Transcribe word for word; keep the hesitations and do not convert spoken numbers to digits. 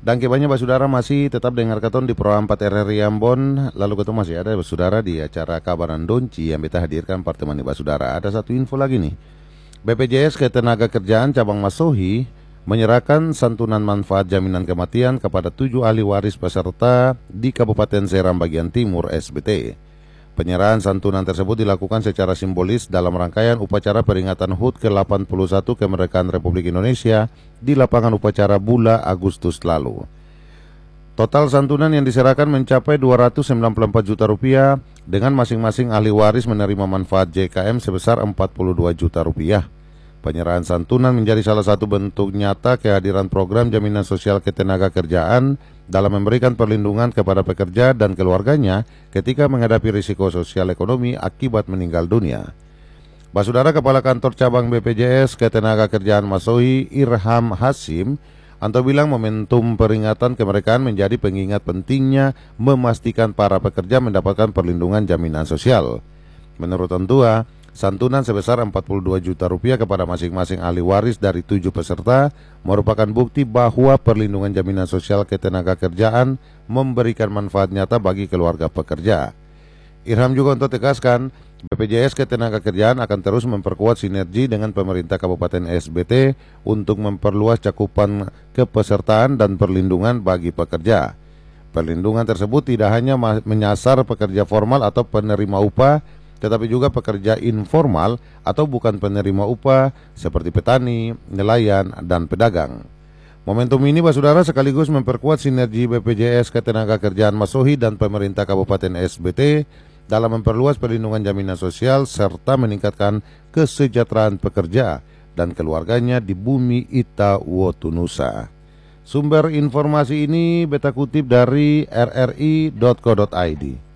Dan banyak saudara masih tetap dengar katon di Pro empat R R I Ambon. Lalu ketemu masih ada saudara di acara Kabaran Donci yang kita hadirkan pertemuan saudara. Ada satu info lagi nih. B P J S Ketenagakerjaan Cabang Masohi menyerahkan santunan manfaat jaminan kematian kepada tujuh ahli waris peserta di Kabupaten Seram bagian Timur S B T. Penyerahan santunan tersebut dilakukan secara simbolis dalam rangkaian upacara peringatan H U T ke delapan puluh satu kemerdekaan Republik Indonesia di lapangan upacara Bula Agustus lalu. Total santunan yang diserahkan mencapai dua ratus sembilan puluh empat juta rupiah dengan masing-masing ahli waris menerima manfaat J K M sebesar empat puluh dua juta rupiah. Penyerahan santunan menjadi salah satu bentuk nyata kehadiran program jaminan sosial ketenagakerjaan dalam memberikan perlindungan kepada pekerja dan keluarganya ketika menghadapi risiko sosial ekonomi akibat meninggal dunia. Basudara Kepala Kantor Cabang B P J S Ketenagakerjaan Masohi Irham Hasim Anto bilang momentum peringatan kemerdekaan menjadi pengingat pentingnya memastikan para pekerja mendapatkan perlindungan jaminan sosial. Menurut Antua, santunan sebesar empat puluh dua juta rupiah kepada masing-masing ahli waris dari tujuh peserta merupakan bukti bahwa perlindungan jaminan sosial ketenagakerjaan memberikan manfaat nyata bagi keluarga pekerja. Irham juga untuk tegaskan, B P J S Ketenagakerjaan akan terus memperkuat sinergi dengan pemerintah Kabupaten S B T untuk memperluas cakupan kepesertaan dan perlindungan bagi pekerja. Perlindungan tersebut tidak hanya menyasar pekerja formal atau penerima upah, tetapi juga pekerja informal atau bukan penerima upah seperti petani, nelayan, dan pedagang. Momentum ini, saudara, sekaligus memperkuat sinergi B P J S Ketenagakerjaan Masohi dan pemerintah Kabupaten S B T dalam memperluas perlindungan jaminan sosial serta meningkatkan kesejahteraan pekerja dan keluarganya di bumi Ita Wotunusa. Sumber informasi ini beta kutip dari r r i titik co titik i d.